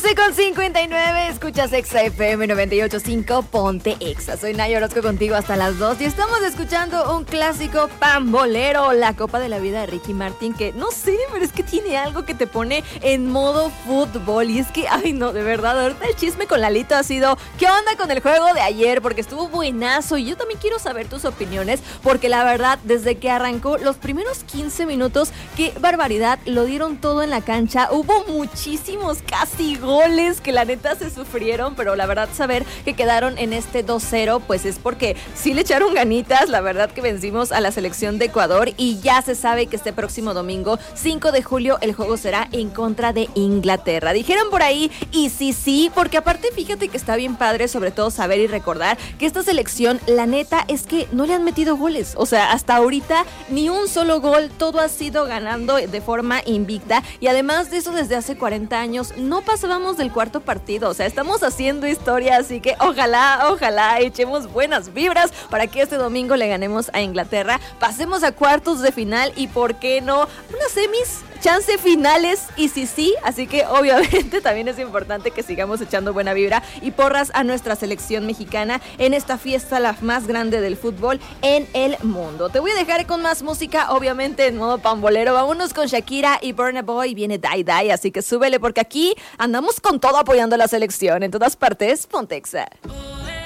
11:59, escuchas Exa FM 98.5, ponte Exa. Soy Naya Orozco contigo hasta las 2 y estamos escuchando un clásico pambolero, la Copa de la Vida de Ricky Martin, que no sé, pero es que tiene algo que te pone en modo fútbol. Y es que, ay no, de verdad, ahorita el chisme con Lalito ha sido, ¿qué onda con el juego de ayer? Porque estuvo buenazo y yo también quiero saber tus opiniones, porque la verdad, desde que arrancó los primeros 15 minutos, qué barbaridad, lo dieron todo en la cancha. Hubo muchísimos casi goles que la neta se sufrieron, pero la verdad saber que quedaron en este 2-0 pues es porque sí le echaron ganitas. La verdad que vencimos a la selección de Ecuador y ya se sabe que este próximo domingo 5 de julio el juego será en contra de Inglaterra. Dijeron por ahí y sí, porque aparte fíjate que está bien padre sobre todo saber y recordar que esta selección la neta es que no le han metido goles, o sea, hasta ahorita ni un solo gol, todo ha sido ganando de forma invicta y además de eso desde hace 40 años no pasábamos del cuarto partido, o sea, estamos haciendo historia, así que ojalá echemos buenas vibras para que este domingo le ganemos a Inglaterra, pasemos a cuartos de final y por qué no, unas semis, chance finales y sí, así que obviamente también es importante que sigamos echando buena vibra y porras a nuestra selección mexicana en esta fiesta la más grande del fútbol en el mundo. Te voy a dejar con más música, obviamente en modo pambolero, vámonos con Shakira y Burna Boy, viene Die Die, así que súbele porque aquí andamos con todo apoyando a la selección, en todas partes, ponte Exa.